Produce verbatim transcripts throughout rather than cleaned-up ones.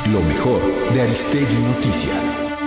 Lo mejor de Aristegui Noticias.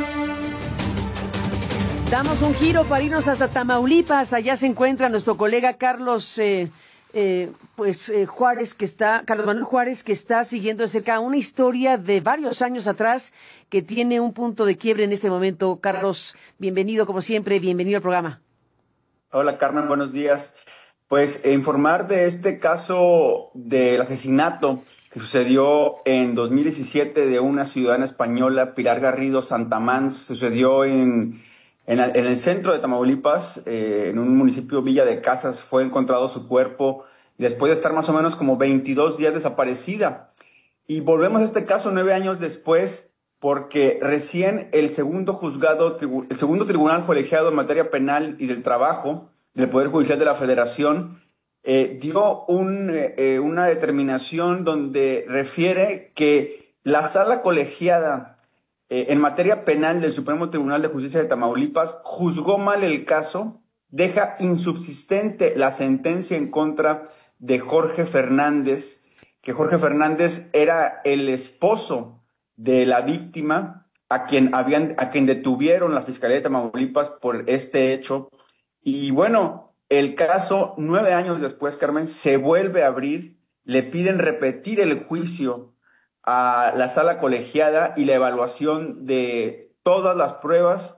Damos un giro para irnos hasta Tamaulipas. Allá se encuentra nuestro colega Carlos eh, eh, pues eh, Juárez, que está, Carlos Manuel Juárez, que está siguiendo de cerca una historia de varios años atrás que tiene un punto de quiebre en este momento. Carlos, bienvenido como siempre, bienvenido al programa. Hola Carmen, buenos días. Pues eh, informar de este caso del asesinato que sucedió en dos mil diecisiete de una ciudadana española, Pilar Garrido Santamans. Sucedió en, en, en el centro de Tamaulipas, eh, en un municipio Villa de Casas. Fue encontrado su cuerpo después de estar más o menos como veintidós días desaparecida. Y volvemos a este caso nueve años después, porque recién el segundo juzgado, el segundo tribunal colegiado en materia penal y del trabajo del Poder Judicial de la Federación eh, dio un, eh, una determinación donde refiere que la sala colegiada eh, en materia penal del Supremo Tribunal de Justicia de Tamaulipas juzgó mal el caso, deja insubsistente la sentencia en contra de Jorge Fernández, que Jorge Fernández era el esposo de la víctima a quien, habían, a quien detuvieron la Fiscalía de Tamaulipas por este hecho. Y bueno, el caso, nueve años después, Carmen, se vuelve a abrir, le piden repetir el juicio a la sala colegiada y la evaluación de todas las pruebas.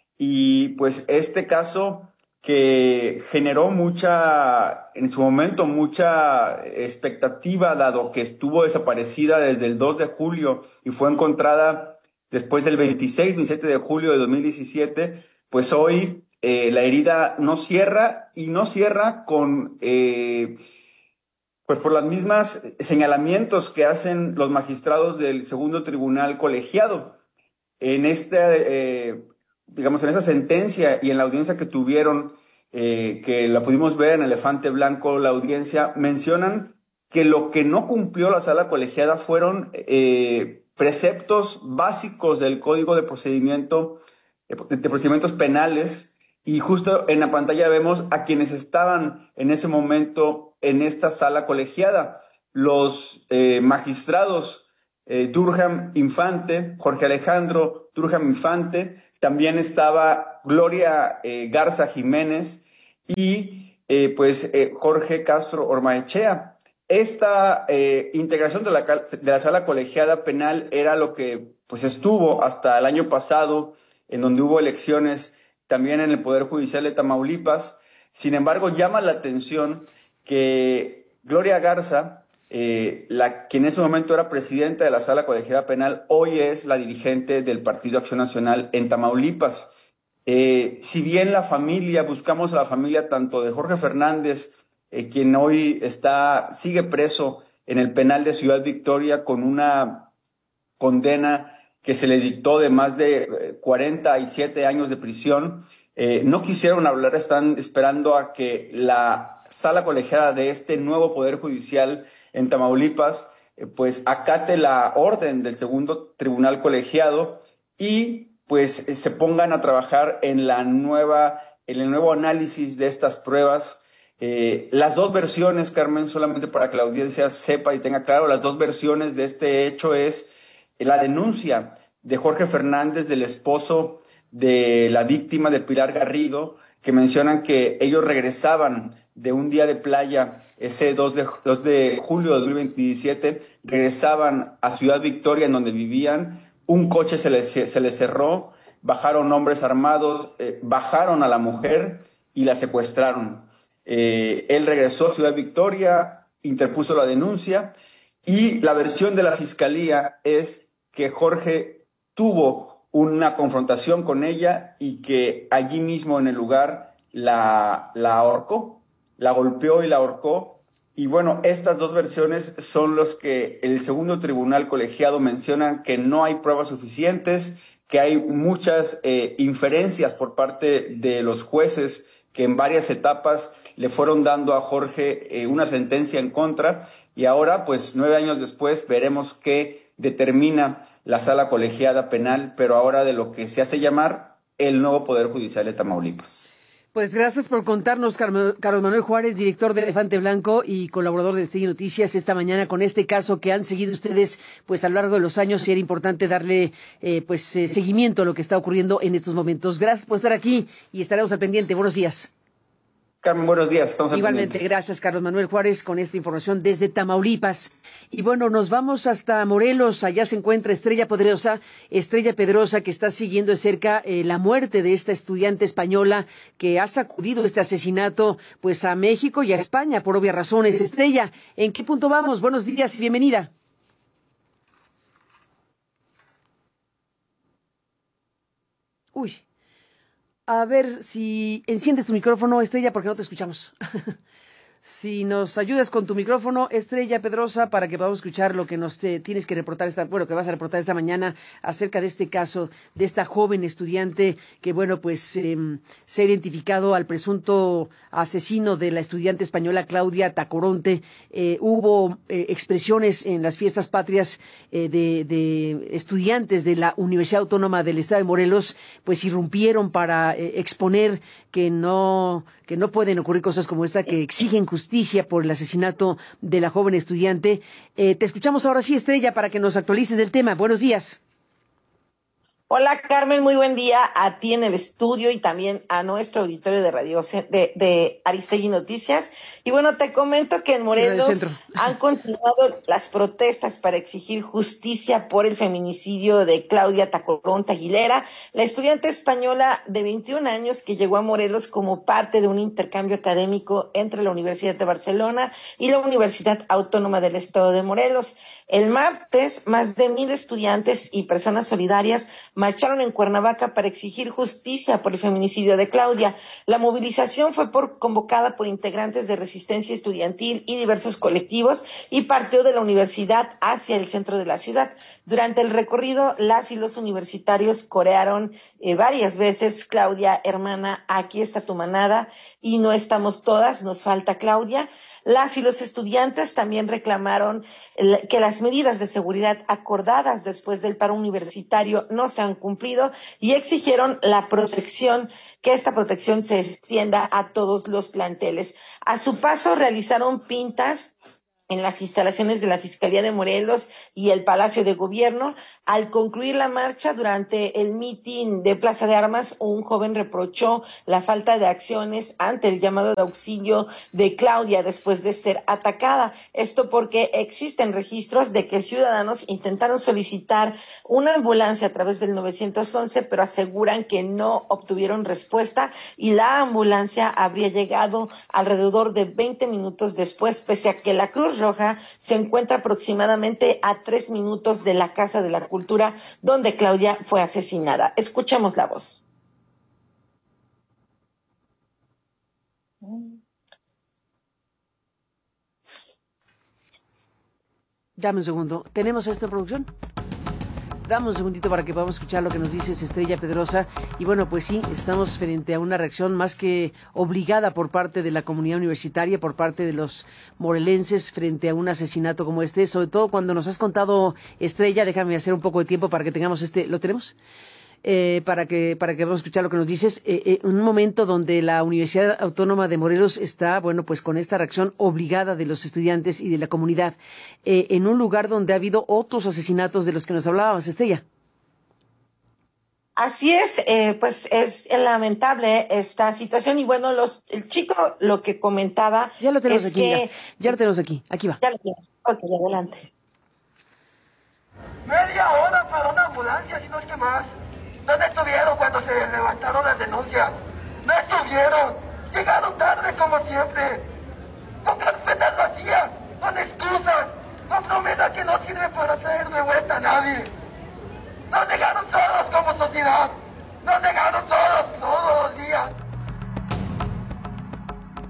Y pues este caso que generó mucha, en su momento, mucha expectativa, dado que estuvo desaparecida desde el dos de julio y fue encontrada después del veintiséis, veintisiete de julio de dos mil diecisiete, pues hoy Eh, la herida no cierra y no cierra con, eh, pues por las mismas señalamientos que hacen los magistrados del segundo tribunal colegiado. En esta, eh, digamos, en esa sentencia y en la audiencia que tuvieron, eh, que la pudimos ver en Elefante Blanco, la audiencia, mencionan que lo que no cumplió la sala colegiada fueron eh, preceptos básicos del Código de Procedimiento, de procedimientos penales. Y justo en la pantalla vemos a quienes estaban en ese momento en esta sala colegiada. Los eh, magistrados eh, Durham Infante, Jorge Alejandro Durham Infante, también estaba Gloria eh, Garza Jiménez y eh, pues eh, Jorge Castro Ormaechea. Esta eh, integración de la, de la sala colegiada penal era lo que pues estuvo hasta el año pasado, en donde hubo elecciones también en el Poder Judicial de Tamaulipas. Sin embargo, llama la atención que Gloria Garza, eh, la que en ese momento era presidenta de la Sala Colegiada Penal, hoy es la dirigente del Partido Acción Nacional en Tamaulipas. Eh, si bien la familia, buscamos a la familia tanto de Jorge Fernández, eh, quien hoy está, sigue preso en el penal de Ciudad Victoria con una condena que se le dictó de más de cuarenta y siete años de prisión, eh, no quisieron hablar, están esperando a que la sala colegiada de este nuevo Poder Judicial en Tamaulipas eh, pues acate la orden del segundo tribunal colegiado y pues eh, se pongan a trabajar en la nueva, en el nuevo análisis de estas pruebas. Eh, las dos versiones, Carmen, solamente para que la audiencia sepa y tenga claro, las dos versiones de este hecho es la denuncia de Jorge Fernández, del esposo de la víctima de Pilar Garrido, que mencionan que ellos regresaban de un día de playa, ese dos de julio de dos mil veintisiete, regresaban a Ciudad Victoria, en donde vivían, un coche se les, se les cerró, bajaron hombres armados, eh, bajaron a la mujer y la secuestraron. Eh, él regresó a Ciudad Victoria, interpuso la denuncia y la versión de la fiscalía es que Jorge tuvo una confrontación con ella y que allí mismo en el lugar la, la ahorcó, la golpeó y la ahorcó. Y bueno, estas dos versiones son los que el segundo tribunal colegiado mencionan que no hay pruebas suficientes, que hay muchas eh, inferencias por parte de los jueces que en varias etapas le fueron dando a Jorge eh, una sentencia en contra. Y ahora, pues nueve años después, veremos qué determina la sala colegiada penal, pero ahora de lo que se hace llamar el nuevo Poder Judicial de Tamaulipas. Pues gracias por contarnos, Carlos Manuel Juárez, director de Elefante Blanco y colaborador de Destello Noticias esta mañana con este caso que han seguido ustedes pues a lo largo de los años y era importante darle eh, pues eh, seguimiento a lo que está ocurriendo en estos momentos. Gracias por estar aquí y estaremos al pendiente. Buenos días. Carmen, buenos días. Estamos al Igualmente, pendiente. gracias, Carlos Manuel Juárez, con esta información desde Tamaulipas. Y bueno, nos vamos hasta Morelos. Allá se encuentra Estrella Pedrosa, Estrella Pedrosa, que está siguiendo de cerca eh, la muerte de esta estudiante española que ha sacudido este asesinato pues a México y a España por obvias razones. Estrella, ¿en qué punto vamos? Buenos días y bienvenida. Uy. A ver si enciendes tu micrófono, Estrella, porque no te escuchamos. Si nos ayudas con tu micrófono, Estrella Pedrosa, para que podamos escuchar lo que nos eh, tienes que reportar, esta, bueno, que vas a reportar esta mañana acerca de este caso, de esta joven estudiante que, bueno, pues eh, se ha identificado al presunto asesino de la estudiante española Claudia Tacoronte. Eh, hubo eh, expresiones en las fiestas patrias eh, de, de estudiantes de la Universidad Autónoma del Estado de Morelos, pues irrumpieron para eh, exponer que no, que no pueden ocurrir cosas como esta, que exigen justicia por el asesinato de la joven estudiante. Eh, te escuchamos ahora sí, Estrella, para que nos actualices del tema. Buenos días. Hola, Carmen, muy buen día a ti en el estudio y también a nuestro auditorio de radio de, de Aristegui Noticias. Y bueno, te comento que en Morelos han continuado las protestas para exigir justicia por el feminicidio de Claudia Tacoronte Aguilera, la estudiante española de veintiún años que llegó a Morelos como parte de un intercambio académico entre la Universidad de Barcelona y la Universidad Autónoma del Estado de Morelos. El martes, más de mil estudiantes y personas solidarias marcharon en Cuernavaca para exigir justicia por el feminicidio de Claudia. La movilización fue por, convocada por integrantes de Resistencia Estudiantil y diversos colectivos y partió de la universidad hacia el centro de la ciudad. Durante el recorrido, las y los universitarios corearon eh, varias veces: Claudia, hermana, aquí está tu manada, y no estamos todas, nos falta Claudia. Las y los estudiantes también reclamaron que las medidas de seguridad acordadas después del paro universitario no se han cumplido y exigieron la protección, que esta protección se extienda a todos los planteles. A su paso realizaron pintas en las instalaciones de la Fiscalía de Morelos y el Palacio de Gobierno. Al concluir la marcha, durante el mitin de Plaza de Armas, un joven reprochó la falta de acciones ante el llamado de auxilio de Claudia después de ser atacada. Esto porque existen registros de que ciudadanos intentaron solicitar una ambulancia a través del nueve once, pero aseguran que no obtuvieron respuesta y la ambulancia habría llegado alrededor de veinte minutos después, pese a que la Cruz Roja se encuentra aproximadamente a tres minutos de la Casa de la Cultura, donde Claudia fue asesinada. Escuchemos la voz. Dame un segundo. ¿Tenemos esto en producción? Dame un segundito para que podamos escuchar lo que nos dice Estrella Pedrosa. Y bueno, pues sí, estamos frente a una reacción más que obligada por parte de la comunidad universitaria, por parte de los morelenses frente a un asesinato como este. Sobre todo cuando nos has contado, Estrella, déjame hacer un poco de tiempo para que tengamos este... ¿Lo tenemos? Eh, para que para que vamos a escuchar lo que nos dices, eh, eh, un momento donde la Universidad Autónoma de Morelos está, bueno, pues con esta reacción obligada de los estudiantes y de la comunidad, eh, en un lugar donde ha habido otros asesinatos de los que nos hablábamos, Estrella. Así es, eh, pues es lamentable esta situación y bueno, los el chico lo que comentaba ya lo tenemos es aquí, que... ya, ya lo tenemos aquí, aquí va. Ya lo tenemos, ok, adelante. Media hora para una ambulancia, si no es que más. ¿Dónde estuvieron cuando se levantaron las denuncias? No estuvieron. Llegaron tarde como siempre. Con carpetas vacías, con excusas, con promesas que no sirven para traer de vuelta a nadie. Nos dejaron solos como sociedad. Nos dejaron solos todos los días.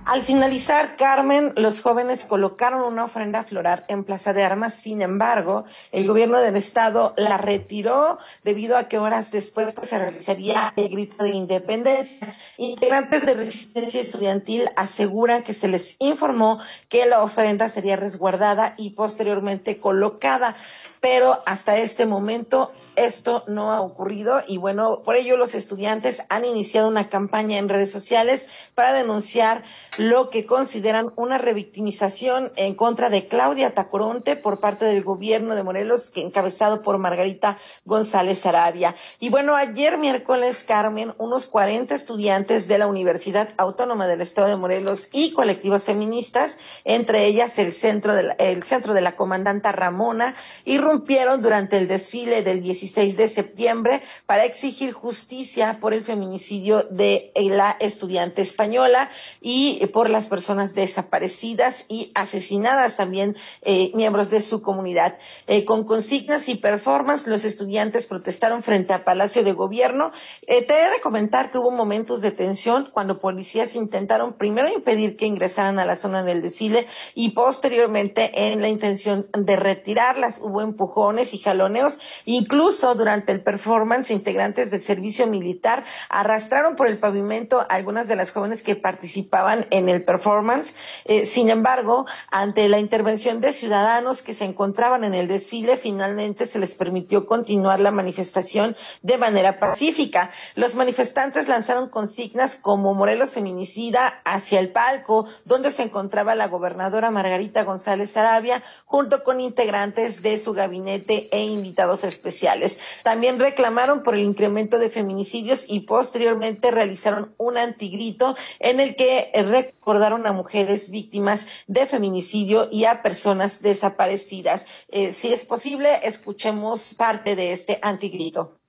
Al finalizar, Carmen, los jóvenes colocaron una ofrenda floral en Plaza de Armas. Sin embargo, el gobierno del estado la retiró debido a que horas después pues, se realizaría el grito de independencia. Integrantes de Resistencia Estudiantil aseguran que se les informó que la ofrenda sería resguardada y posteriormente colocada, pero hasta este momento esto no ha ocurrido y bueno, por ello los estudiantes han iniciado una campaña en redes sociales para denunciar lo que consideran una revictimización en contra de Claudia Tacoronte por parte del gobierno de Morelos, que encabezado por Margarita González Arabia. Y bueno, ayer miércoles, Carmen, unos cuarenta estudiantes de la Universidad Autónoma del Estado de Morelos y colectivos feministas, entre ellas el centro de la, el centro de la comandanta Ramona, irrumpieron durante el desfile del dieciséis de septiembre para exigir justicia por el feminicidio de la estudiante española y por las personas desaparecidas y asesinadas también eh, miembros de su comunidad. Eh, con consignas y performance, los estudiantes protestaron frente a Palacio de Gobierno. Eh, te he de comentar que hubo momentos de tensión cuando policías intentaron primero impedir que ingresaran a la zona del desfile y posteriormente en la intención de retirarlas. Hubo empujones y jaloneos. Incluso durante el performance, integrantes del servicio militar arrastraron por el pavimento a algunas de las jóvenes que participaban en el performance. Eh, sin embargo, ante la intervención de ciudadanos que se encontraban en el desfile, finalmente se les permitió continuar la manifestación de manera pacífica. Los manifestantes lanzaron consignas como Morelos feminicida hacia el palco, donde se encontraba la gobernadora Margarita González Arabia, junto con integrantes de su gabinete e invitados especiales. También reclamaron por el incremento de feminicidios y posteriormente realizaron un antigrito en el que recordaron a mujeres víctimas de feminicidio y a personas desaparecidas. Eh, si es posible, escuchemos parte de este antigrito.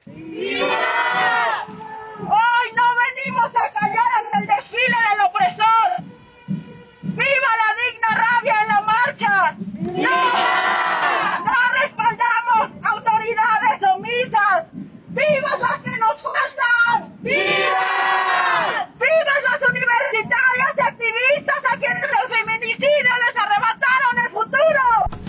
¡Viva! Hoy no venimos a callar ante el desfile del opresor. ¡Viva la digna rabia en la marcha! ¡No! ¡No respaldamos autoridades omisas! ¡Vivas las que nos faltan! ¡Viva! ¡Vivas las universitarias y activistas a quienes el feminicidio les arrebataron el futuro!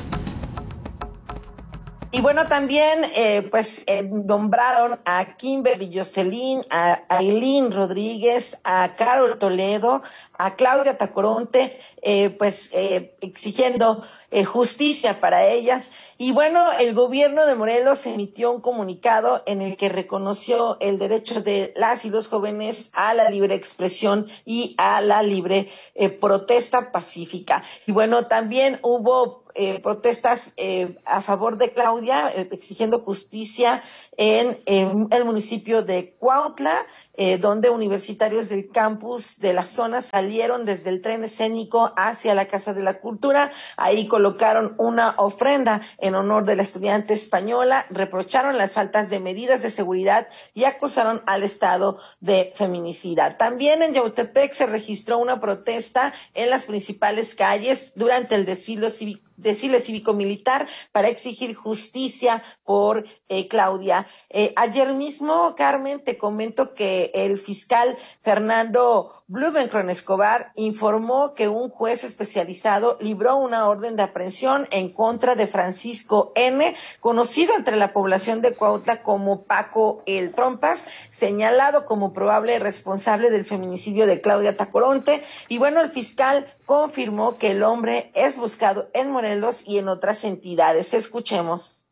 Y bueno, también eh, pues eh, nombraron a Kimberly Jocelyn, a Aileen Rodríguez, a Carol Toledo, a Claudia Tacoronte, eh, pues eh, exigiendo eh, justicia para ellas. Y bueno, el gobierno de Morelos emitió un comunicado en el que reconoció el derecho de las y los jóvenes a la libre expresión y a la libre eh, protesta pacífica. Y bueno, también hubo Eh, protestas eh, a favor de Claudia, eh, exigiendo justicia en, en el municipio de Cuautla, eh, donde universitarios del campus de la zona salieron desde el tren escénico hacia la Casa de la Cultura. Ahí colocaron una ofrenda en honor de la estudiante española, reprocharon las faltas de medidas de seguridad y acusaron al Estado de feminicida. También en Yautepec se registró una protesta en las principales calles durante el desfile cívico desfile cívico-militar para exigir justicia por eh, Claudia. Eh, ayer mismo, Carmen, te comento que el fiscal Fernando Blumenkron Escobar informó que un juez especializado libró una orden de aprehensión en contra de Francisco N., conocido entre la población de Cuautla como Paco el Trompas, señalado como probable responsable del feminicidio de Claudia Tacoronte. Y bueno, el fiscal confirmó que el hombre es buscado en Morelos y en otras entidades. Escuchemos.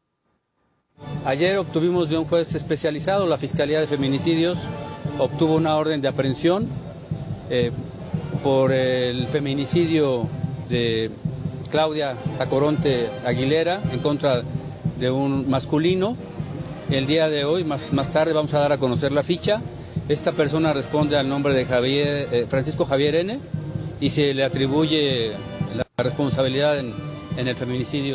Ayer obtuvimos de un juez especializado, la Fiscalía de Feminicidios obtuvo una orden de aprehensión eh, por el feminicidio de Claudia Tacoronte Aguilera en contra de un masculino. El día de hoy, más, más tarde, vamos a dar a conocer la ficha. Esta persona responde al nombre de Javier, eh, Francisco Javier N., y se le atribuye la responsabilidad en, en el feminicidio.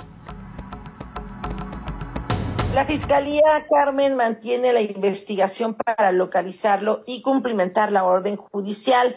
La Fiscalía, Carmen, mantiene la investigación para localizarlo y cumplimentar la orden judicial.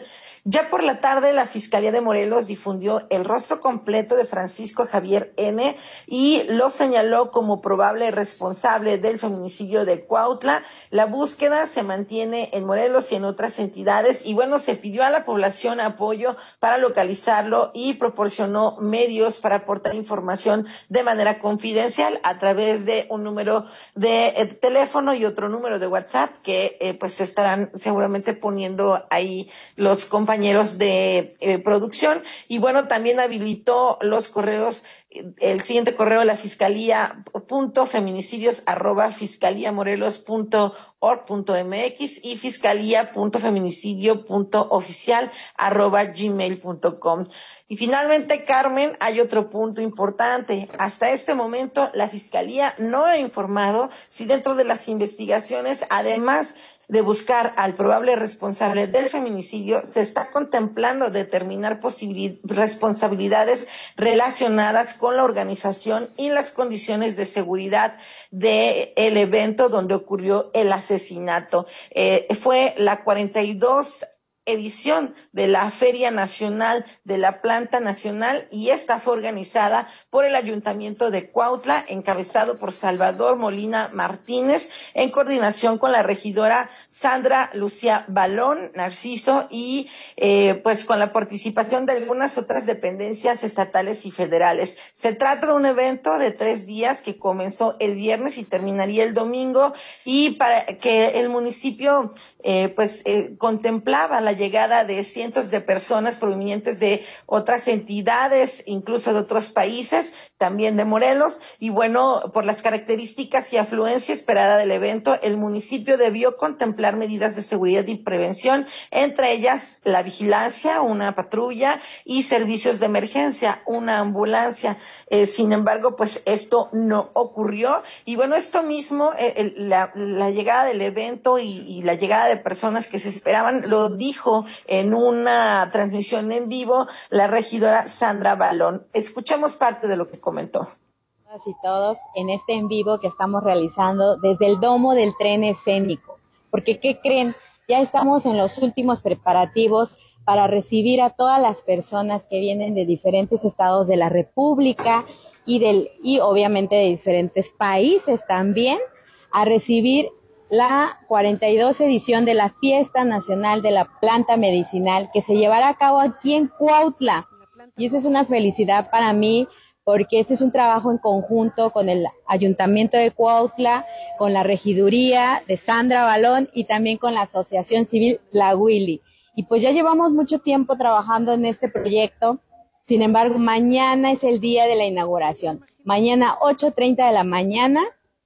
Ya por la tarde, la Fiscalía de Morelos difundió el rostro completo de Francisco Javier N. y lo señaló como probable responsable del feminicidio de Cuautla. La búsqueda se mantiene en Morelos y en otras entidades y bueno, se pidió a la población apoyo para localizarlo y proporcionó medios para aportar información de manera confidencial a través de un número de eh, teléfono y otro número de WhatsApp que eh, pues se estarán seguramente poniendo ahí los compañeros de eh, producción. Y bueno, también habilitó los correos, el siguiente correo, la fiscalía punto feminicidios arroba fiscalía morelos punto org punto mx y fiscalía punto feminicidio punto oficial arroba gmail punto com. Y finalmente, Carmen, hay otro punto importante. Hasta este momento, la Fiscalía no ha informado si dentro de las investigaciones, además de buscar al probable responsable del feminicidio, se está contemplando determinar posibil- responsabilidades relacionadas con la organización y las condiciones de seguridad del evento donde ocurrió el asesinato. Eh, fue la cuarenta y dos edición de la Feria Nacional de la Planta Nacional y esta fue organizada por el Ayuntamiento de Cuautla, encabezado por Salvador Molina Martínez, en coordinación con la regidora Sandra Lucía Balón Narciso y eh, pues con la participación de algunas otras dependencias estatales y federales. Se trata de un evento de tres días que comenzó el viernes y terminaría el domingo y para que el municipio eh, pues eh, contemplaba la llegada de cientos de personas provenientes de otras entidades, incluso de otros países, también de Morelos, y bueno, por las características y afluencia esperada del evento, el municipio debió contemplar medidas de seguridad y prevención, entre ellas la vigilancia, una patrulla y servicios de emergencia, una ambulancia. Eh, sin embargo, pues esto no ocurrió, y bueno, esto mismo, eh, el, la, la llegada del evento y, y la llegada de personas que se esperaban, lo dijo en una transmisión en vivo la regidora Sandra Balón. Escuchemos parte de lo que comentó. Y todos en este en vivo que estamos realizando desde el domo del tren escénico, porque ¿qué creen? Ya estamos en los últimos preparativos para recibir a todas las personas que vienen de diferentes estados de la República y del y obviamente de diferentes países también, a recibir la cuarenta y dos edición de la Fiesta Nacional de la Planta Medicinal que se llevará a cabo aquí en Cuautla. Y eso es una felicidad para mí, porque este es un trabajo en conjunto con el Ayuntamiento de Cuautla, con la Regiduría de Sandra Balón y también con la Asociación Civil La Willy. Y pues ya llevamos mucho tiempo trabajando en este proyecto. Sin embargo, mañana es el día de la inauguración. Mañana, ocho treinta de la mañana,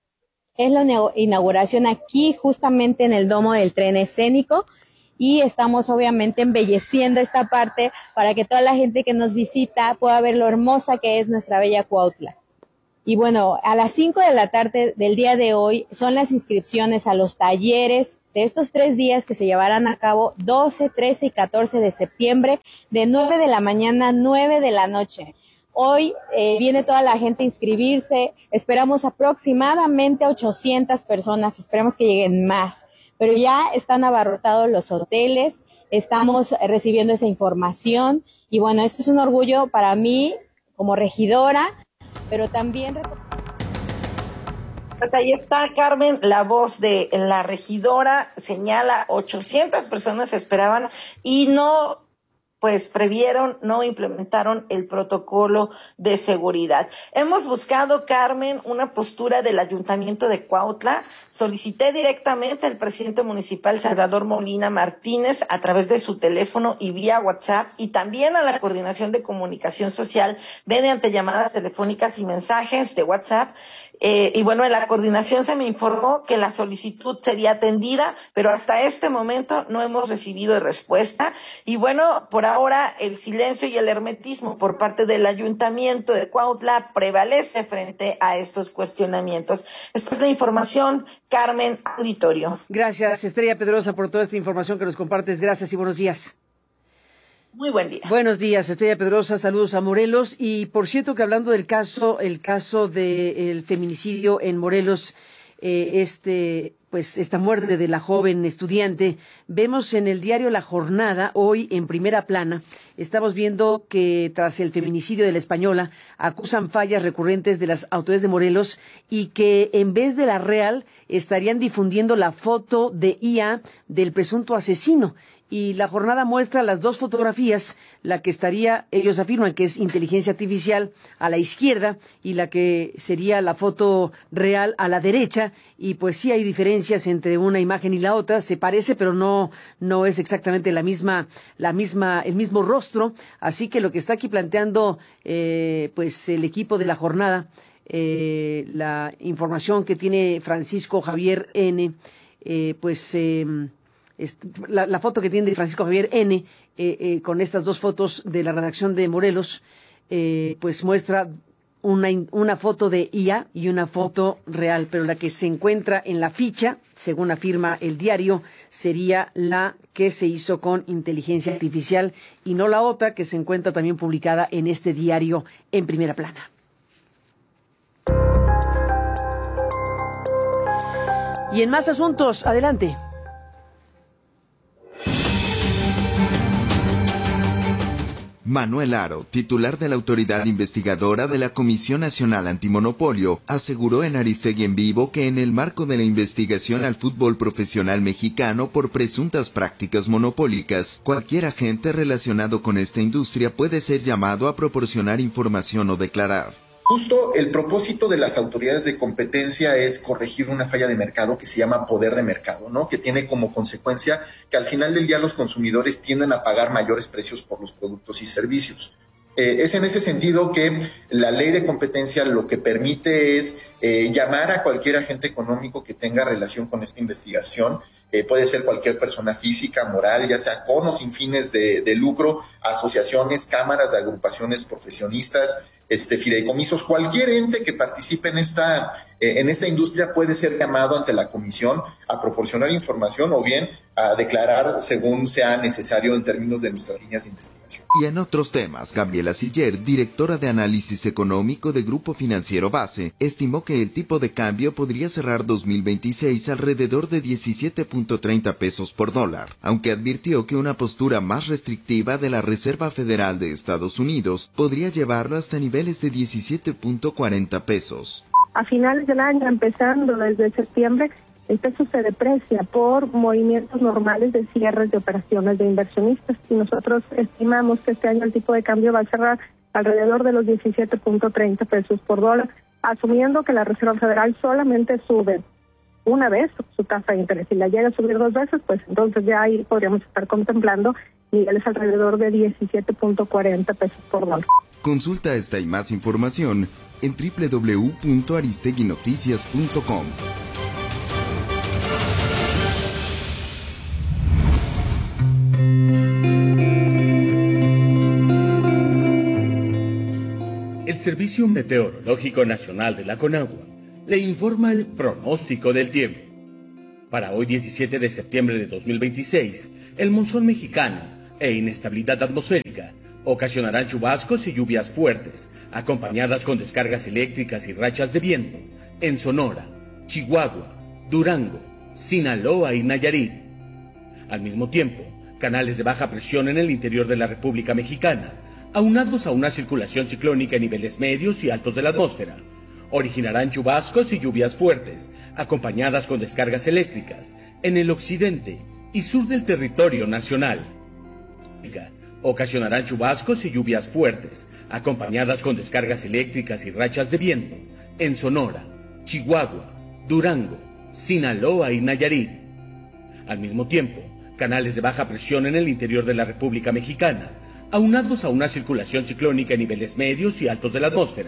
es la inauguración aquí justamente en el domo del tren escénico y estamos obviamente embelleciendo esta parte para que toda la gente que nos visita pueda ver lo hermosa que es nuestra bella Cuautla. Y bueno, a las cinco de la tarde del día de hoy son las inscripciones a los talleres de estos tres días que se llevarán a cabo doce, trece y catorce de septiembre de nueve de la mañana a nueve de la noche. Hoy eh, viene toda la gente a inscribirse, esperamos aproximadamente ochocientas personas, esperamos que lleguen más, pero ya están abarrotados los hoteles, estamos recibiendo esa información y bueno, esto es un orgullo para mí como regidora, pero también... Pues ahí está, Carmen, la voz de la regidora, señala ochocientas personas esperaban y no... pues previeron, no implementaron el protocolo de seguridad. Hemos buscado, Carmen, una postura del Ayuntamiento de Cuautla. Solicité directamente al presidente municipal Salvador Molina Martínez a través de su teléfono y vía WhatsApp y también a la Coordinación de Comunicación Social mediante llamadas telefónicas y mensajes de WhatsApp. Eh, y bueno, en la coordinación se me informó que la solicitud sería atendida, pero hasta este momento no hemos recibido respuesta. Y bueno, por ahora el silencio y el hermetismo por parte del Ayuntamiento de Cuautla prevalece frente a estos cuestionamientos. Esta es la información, Carmen, auditorio. Gracias, Estrella Pedrosa, por toda esta información que nos compartes. Gracias y buenos días. Muy buen día. Buenos días, Estrella Pedrosa, saludos a Morelos. Y por cierto que hablando del caso, el caso del feminicidio en Morelos, eh, este, pues esta muerte de la joven estudiante. Vemos en el diario La Jornada, hoy en primera plana, estamos viendo que tras el feminicidio de la Española, acusan fallas recurrentes de las autoridades de Morelos y que en vez de la real estarían difundiendo la foto de I A del presunto asesino. Y La Jornada muestra las dos fotografías, la que estaría, ellos afirman que es inteligencia artificial a la izquierda y la que sería la foto real a la derecha. Y pues sí hay diferencias entre una imagen y la otra, se parece, pero no, no es exactamente la misma, la misma, el mismo rostro. Así que lo que está aquí planteando, eh, pues el equipo de La Jornada, eh, la información que tiene Francisco Javier N., eh, pues, eh, La, la foto que tiene de Francisco Javier N., eh, eh, con estas dos fotos de la redacción de Morelos, eh, pues muestra una, una foto de I A y una foto real, pero la que se encuentra en la ficha, según afirma el diario, sería la que se hizo con inteligencia artificial y no la otra que se encuentra también publicada en este diario en primera plana. Y en más asuntos, adelante. Manuel Aro, titular de la autoridad investigadora de la Comisión Nacional Antimonopolio, aseguró en Aristegui en Vivo que en el marco de la investigación al fútbol profesional mexicano por presuntas prácticas monopólicas, cualquier agente relacionado con esta industria puede ser llamado a proporcionar información o declarar. Justo el propósito de las autoridades de competencia es corregir una falla de mercado que se llama poder de mercado, ¿no? Que tiene como consecuencia que al final del día los consumidores tienden a pagar mayores precios por los productos y servicios. Eh, es en ese sentido que la ley de competencia lo que permite es eh, llamar a cualquier agente económico que tenga relación con esta investigación. Eh, puede ser cualquier persona física, moral, ya sea con o sin fines de, de lucro, asociaciones, cámaras de agrupaciones profesionistas, este, fideicomisos, cualquier ente que participe en esta, eh, en esta industria puede ser llamado ante la comisión a proporcionar información o bien a declarar según sea necesario en términos de nuestras líneas de investigación. Y en otros temas, Gabriela Siller, directora de análisis económico de Grupo Financiero Base, estimó que el tipo de cambio podría cerrar dos mil veintiséis alrededor de diecisiete punto treinta pesos por dólar, aunque advirtió que una postura más restrictiva de la Reserva Federal de Estados Unidos podría llevarlo hasta niveles de diecisiete punto cuarenta pesos. A finales del año, empezando desde septiembre, el peso se deprecia por movimientos normales de cierres de operaciones de inversionistas y nosotros estimamos que este año el tipo de cambio va a cerrar alrededor de los diecisiete punto treinta pesos por dólar, asumiendo que la Reserva Federal solamente sube una vez su tasa de interés. Si la llega a subir dos veces, pues entonces ya ahí podríamos estar contemplando niveles alrededor de diecisiete punto cuarenta pesos por dólar. Consulta esta y más información en doble u doble u doble u punto aristegui noticias punto com. El Servicio Meteorológico Nacional de la Conagua le informa el pronóstico del tiempo. Para hoy diecisiete de septiembre de dos mil veintiséis, el monzón mexicano e inestabilidad atmosférica ocasionarán chubascos y lluvias fuertes, acompañadas con descargas eléctricas y rachas de viento en Sonora, Chihuahua, Durango, Sinaloa y Nayarit. Al mismo tiempo, canales de baja presión en el interior de la República Mexicana, aunados a una circulación ciclónica en niveles medios y altos de la atmósfera, originarán chubascos y lluvias fuertes, acompañadas con descargas eléctricas en el occidente y sur del territorio nacional. Ocasionarán chubascos y lluvias fuertes, acompañadas con descargas eléctricas y rachas de viento en Sonora, Chihuahua, Durango, Sinaloa y Nayarit. Al mismo tiempo, canales de baja presión en el interior de la República Mexicana, aunados a una circulación ciclónica en niveles medios y altos de la atmósfera,